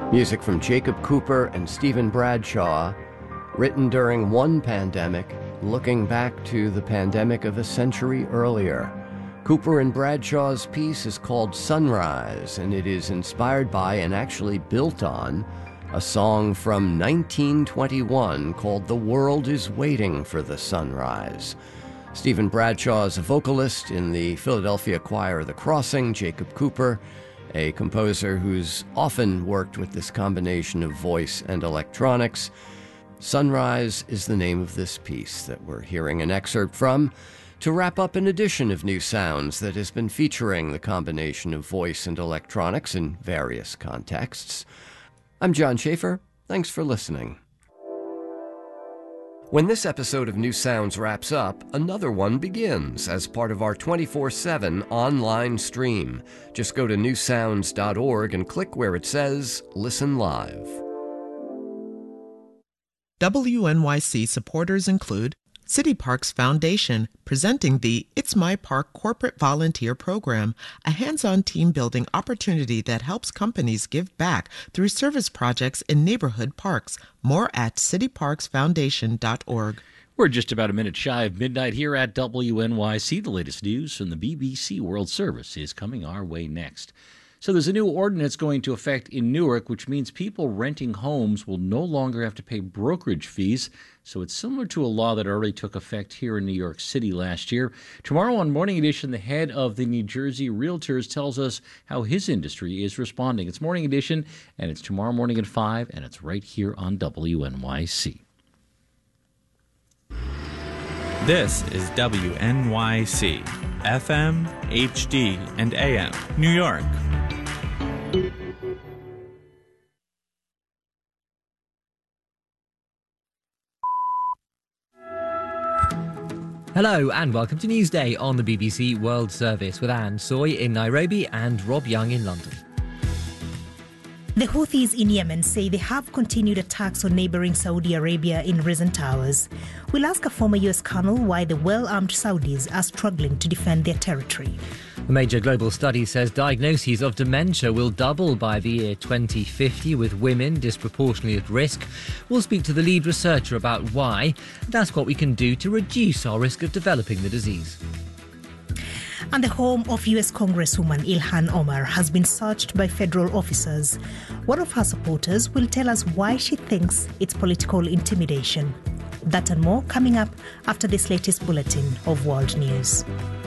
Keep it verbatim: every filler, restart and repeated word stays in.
Music from Jacob Cooper and Stephen Bradshaw, written during one pandemic, looking back to the pandemic of a century earlier. Cooper and Bradshaw's piece is called Sunrise, and it is inspired by and actually built on a song from nineteen twenty-one called The World is Waiting for the Sunrise. Stephen Bradshaw is a vocalist in the Philadelphia choir The Crossing. Jacob Cooper, a composer who's often worked with this combination of voice and electronics. Sunrise is the name of this piece that we're hearing an excerpt from to wrap up an edition of New Sounds that has been featuring the combination of voice and electronics in various contexts. I'm John Schaefer. Thanks for listening. When this episode of New Sounds wraps up, another one begins as part of our twenty-four seven online stream. Just go to new sounds dot org and click where it says Listen Live. W N Y C supporters include City Parks Foundation, presenting the It's My Park Corporate Volunteer Program, a hands-on team-building opportunity that helps companies give back through service projects in neighborhood parks. More at city parks foundation dot org. We're just about a minute shy of midnight here at W N Y C. The latest news from the B B C World Service is coming our way next. So there's a new ordinance going into effect in Newark, which means people renting homes will no longer have to pay brokerage fees. So it's similar to a law that already took effect here in New York City last year. Tomorrow on Morning Edition, the head of the New Jersey Realtors tells us how his industry is responding. It's Morning Edition, and it's tomorrow morning at five, and it's right here on W N Y C. This is W N Y C, F M, H D, and A M, New York. Hello and welcome to Newsday on the B B C World Service with Anne Soy in Nairobi and Rob Young in London. The Houthis in Yemen say they have continued attacks on neighbouring Saudi Arabia in recent hours. We'll ask a former U S colonel why the well-armed Saudis are struggling to defend their territory. A major global study says diagnoses of dementia will double by the year twenty fifty, with women disproportionately at risk. We'll speak to the lead researcher about why and ask what we can do to reduce our risk of developing the disease. And the home of U S Congresswoman Ilhan Omar has been searched by federal officers. One of her supporters will tell us why she thinks it's political intimidation. That and more coming up after this latest bulletin of world news.